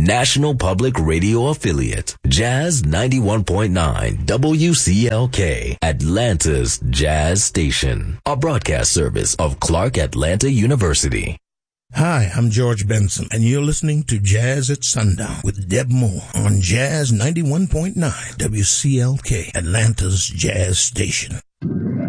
National Public Radio affiliate, Jazz 91.9 WCLK, Atlanta's Jazz Station, a broadcast service of Clark Atlanta University. Hi, I'm George Benson, and you're listening to Jazz at Sundown with Deb Moore on Jazz 91.9 WCLK, Atlanta's Jazz Station.